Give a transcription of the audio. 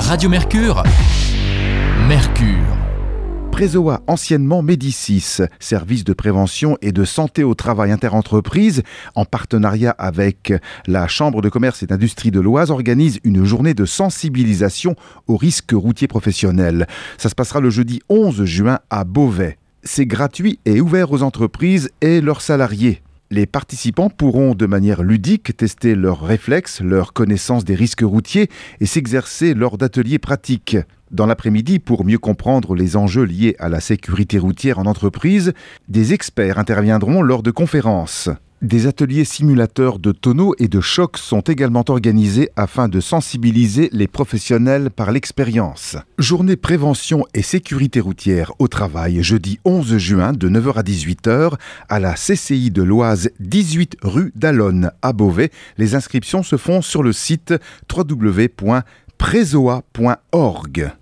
Radio Mercure. Mercure. Présoa, anciennement Médicis, service de prévention et de santé au travail interentreprise, en partenariat avec la Chambre de commerce et d'industrie de l'Oise, organise une journée de sensibilisation aux risques routiers professionnels. Ça se passera le jeudi 11 juin à Beauvais. C'est gratuit et ouvert aux entreprises et leurs salariés. Les participants pourront de manière ludique tester leurs réflexes, leur connaissance des risques routiers et s'exercer lors d'ateliers pratiques. Dans l'après-midi, pour mieux comprendre les enjeux liés à la sécurité routière en entreprise, des experts interviendront lors de conférences. Des ateliers simulateurs de tonneaux et de chocs sont également organisés afin de sensibiliser les professionnels par l'expérience. Journée prévention et sécurité routière au travail, jeudi 11 juin de 9h à 18h à la CCI de l'Oise, 18 rue d'Allonne à Beauvais. Les inscriptions se font sur le site www.presoa.org.